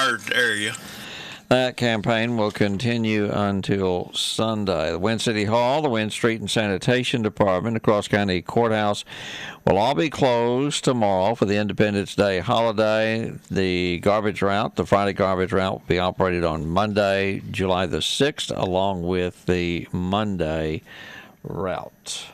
our area. That campaign will continue until Sunday. The Wynn City Hall, the Wynn Street and Sanitation Department, the Cross County Courthouse will all be closed tomorrow for the Independence Day holiday. The garbage route, the Friday garbage route, will be operated on Monday, July the 6th, along with the Monday route.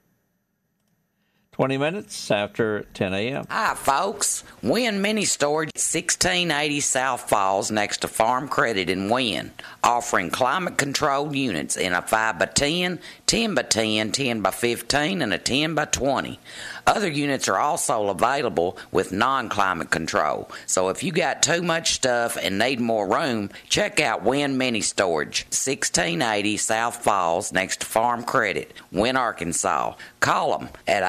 20 minutes after 10 a.m. Hi, folks. Wynn Mini Storage, 1680 South Falls, next to Farm Credit in Wynn, offering climate-controlled units in a 5x10, 10x10, 10x15, and a 10x20. Other units are also available with non-climate control. So if you got too much stuff and need more room, check out Wynn Mini Storage, 1680 South Falls, next to Farm Credit, Wynn, Arkansas. Call them at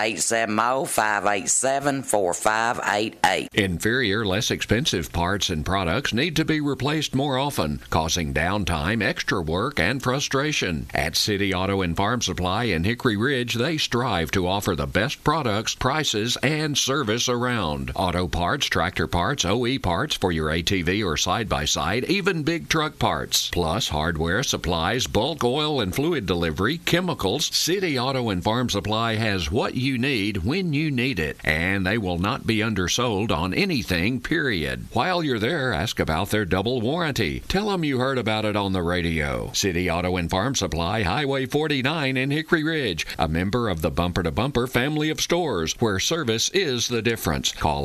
870-587-4588. Inferior, less expensive parts and products need to be replaced more often, causing downtime, extra work, and frustration. At City Auto and Farm Supply in Hickory Ridge, they strive to offer the best products, prices, and service around. Auto parts, tractor parts, OE parts for your ATV or side-by-side, even big truck parts. Plus hardware, supplies, bulk oil and fluid delivery, chemicals. City Auto and Farm Supply has what you need when you need it, and they will not be undersold on anything, period. While you're there, ask about their double warranty. Tell them you heard about it on the radio. City Auto and Farm Supply, Highway 49 in Hickory Ridge, a member of the Bumper to Bumper family of stores, where service is the difference. Call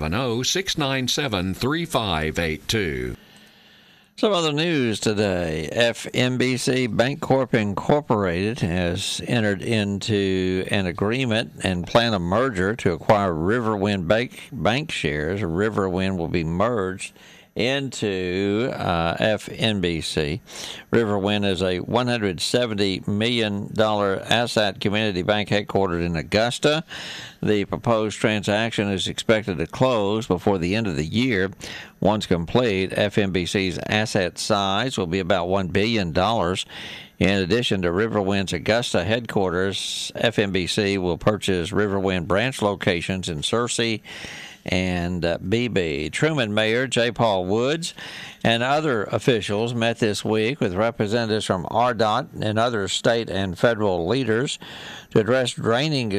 870-697-3582. Some other news today. FNBC Bancorp Incorporated has entered into an agreement and plan a merger to acquire Riverwind Bank shares. Riverwind will be merged into FNBC. Riverwind is a $170 million asset community bank headquartered in Augusta. The proposed transaction is expected to close before the end of the year. Once complete, FNBC's asset size will be about $1 billion. In addition to Riverwind's Augusta headquarters, FNBC will purchase Riverwind branch locations in Searcy and Beebe. Truman Mayor J. Paul Woods and other officials met this week with representatives from RDOT and other state and federal leaders to address drainage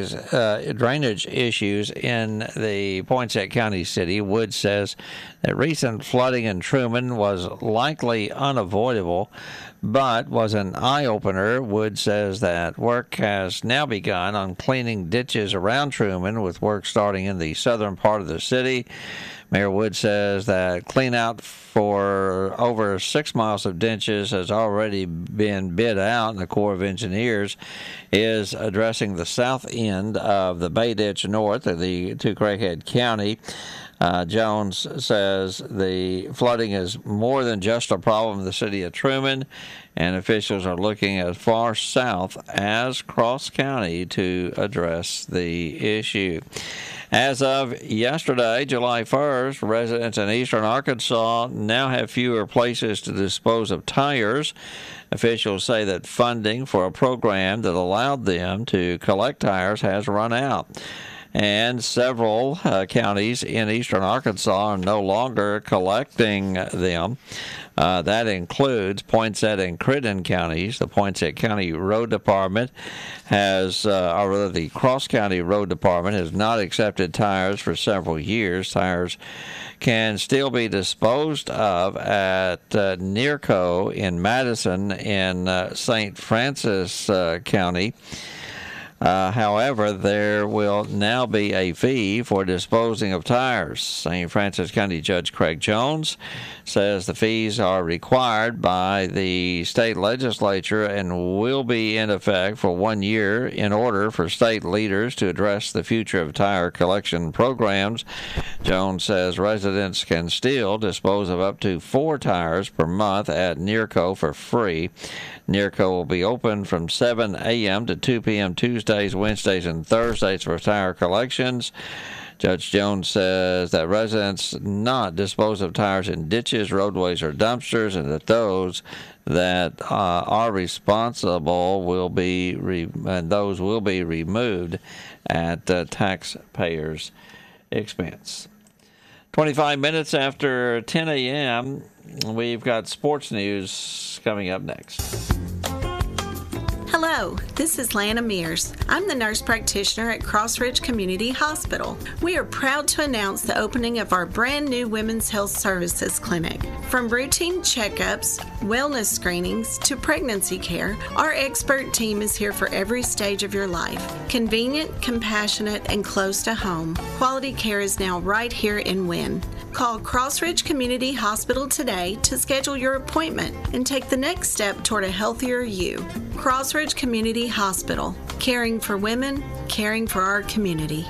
issues in the Poinsett County city. Woods says that recent flooding in Truman was likely unavoidable, but was an eye-opener. Woods says that work has now begun on cleaning ditches around Truman, with work starting in the southern part of the city. Mayor Woods says that clean-out for over 6 miles of ditches has already been bid out, and the Corps of Engineers is addressing the south end of the Bay Ditch north of to Craighead County. Jones says the flooding is more than just a problem in the city of Truman, and officials are looking as far south as Cross County to address the issue. As of yesterday, July 1st, residents in eastern Arkansas now have fewer places to dispose of tires. Officials say that funding for a program that allowed them to collect tires has run out, and several counties in eastern Arkansas are no longer collecting them. That includes Poinsett and Crittenden counties. The Poinsett County Road Department has, or rather the Cross County Road Department has not accepted tires for several years. Tires can still be disposed of at Nearco in Madison in St. Francis County. However, there will now be a fee for disposing of tires. St. Francis County Judge Craig Jones says the fees are required by the state legislature and will be in effect for 1 year in order for state leaders to address the future of tire collection programs. Jones says residents can still dispose of up to 4 tires per month at Nearco for free. Nearco will be open from 7 a.m. to 2 p.m. Tuesdays, Wednesdays, and Thursdays for tire collections. Judge Jones says that residents not dispose of tires in ditches, roadways, or dumpsters, and that those that are responsible will be removed at taxpayers' expense. 25 minutes after 10 a.m., we've got sports news coming up next. Hello, this is Lana Mears. I'm the nurse practitioner at Cross Ridge Community Hospital. We are proud to announce the opening of our brand new Women's Health Services Clinic. From routine checkups, wellness screenings, to pregnancy care, our expert team is here for every stage of your life. Convenient, compassionate, and close to home. Quality care is now right here in Wynne. Call Cross Ridge Community Hospital today to schedule your appointment and take the next step toward a healthier you. Cross Ridge Community Hospital, caring for women, caring for our community.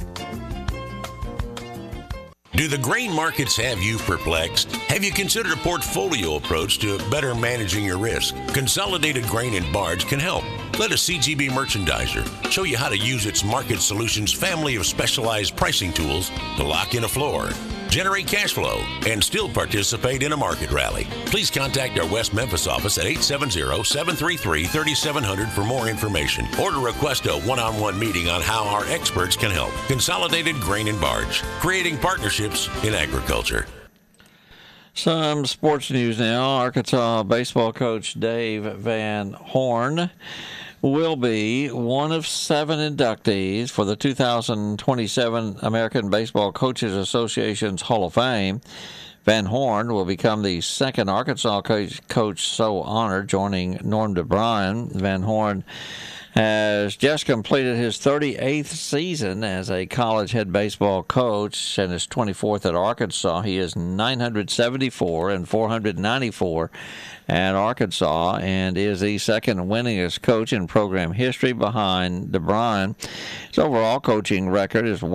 Do the grain markets have you perplexed? Have you considered a portfolio approach to better managing your risk? Consolidated Grain and Barge can help. Let a CGB merchandiser show you how to use its Market Solutions family of specialized pricing tools to lock in a floor, generate cash flow, and still participate in a market rally. Please contact our West Memphis office at 870-733-3700 for more information or to request a one-on-one meeting on how our experts can help. Consolidated Grain and Barge, creating partnerships in agriculture. Some sports news now. Arkansas baseball coach Dave Van Horn will be one of 7 inductees for the 2027 American Baseball Coaches Association's Hall of Fame. Van Horn will become the second Arkansas coach so honored, joining Norm DeBryan. Van Horn has just completed his 38th season as a college head baseball coach and his 24th at Arkansas. He is 974 and 494 at Arkansas and is the second winningest coach in program history behind DeBryan. His overall coaching record is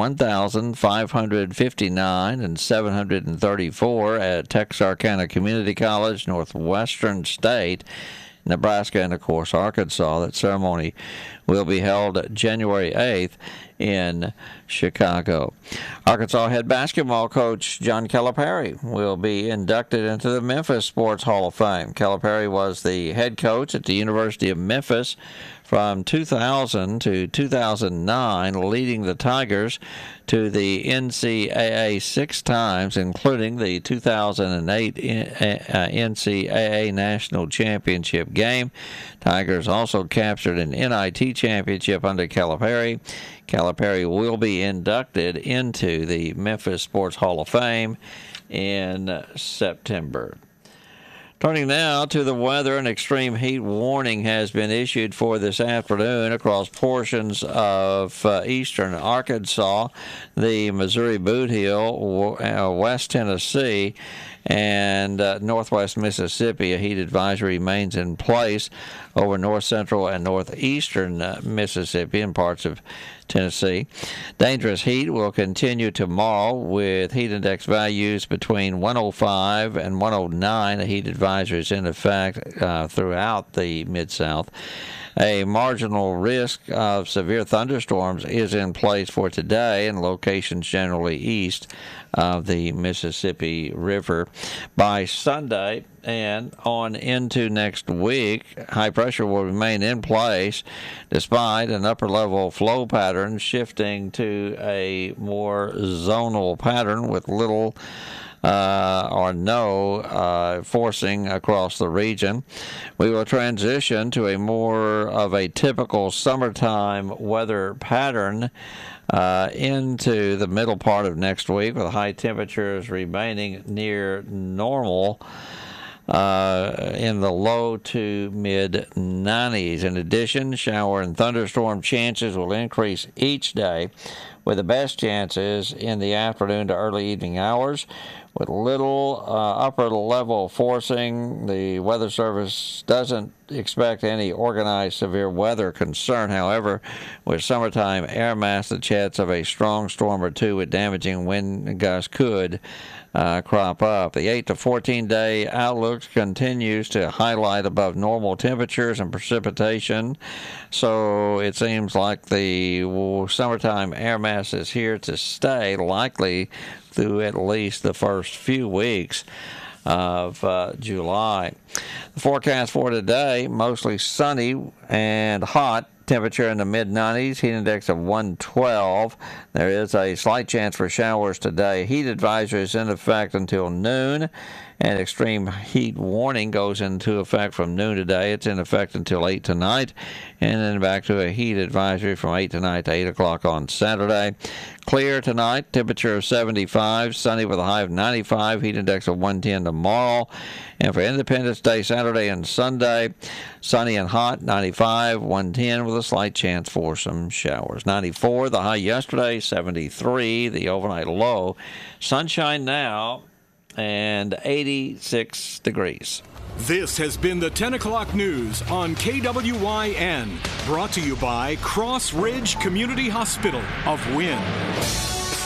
1,559 and 734 at Texarkana Community College, Northwestern State, Nebraska, and, of course, Arkansas. That ceremony will be held January 8th in Chicago. Arkansas head basketball coach John Calipari will be inducted into the Memphis Sports Hall of Fame. Calipari was the head coach at the University of Memphis from 2000 to 2009, leading the Tigers to the NCAA 6 times, including the 2008 NCAA National Championship game. Tigers also captured an NIT championship under Calipari. Calipari will be inducted into the Memphis Sports Hall of Fame in September. Turning now to the weather, an extreme heat warning has been issued for this afternoon across portions of eastern Arkansas, the Missouri Boot Heel, West Tennessee, and northwest Mississippi. A heat advisory remains in place over north central and northeastern Mississippi and parts of Tennessee. Dangerous heat will continue tomorrow with heat index values between 105 and 109. A heat advisory is in effect throughout the Mid-South. A marginal risk of severe thunderstorms is in place for today in locations generally east of the Mississippi River. By Sunday and on into next week, high pressure will remain in place despite an upper-level flow pattern shifting to a more zonal pattern with little or no forcing across the region. We will transition to a more of a typical summertime weather pattern into the middle part of next week, with high temperatures remaining near normal in the low to mid 90s. In addition, shower and thunderstorm chances will increase each day, with the best chances in the afternoon to early evening hours. With little upper level forcing, the Weather Service doesn't expect any organized severe weather concern. However, with summertime air mass, the chance of a strong storm or two with damaging wind gusts could crop up. The 8 to 14 day outlook continues to highlight above normal temperatures and precipitation, so it seems like the summertime air mass is here to stay, likely through at least the first few weeks of July. The forecast for today, mostly sunny and hot Temperature in the mid-90s, heat index of 112. There is a slight chance for showers today. Heat advisory is in effect until noon, and extreme heat warning goes into effect from noon today. It's in effect until 8 tonight, and then back to a heat advisory from 8 tonight to 8 o'clock on Saturday. Clear tonight, temperature of 75, sunny with a high of 95, heat index of 110 tomorrow. And for Independence Day, Saturday and Sunday, sunny and hot, 95, 110 with a slight chance for some showers. 94, the high yesterday, 73, the overnight low. Sunshine now, and 86 degrees. This has been the 10 o'clock news on KWYN, brought to you by Cross Ridge Community Hospital of Wynne.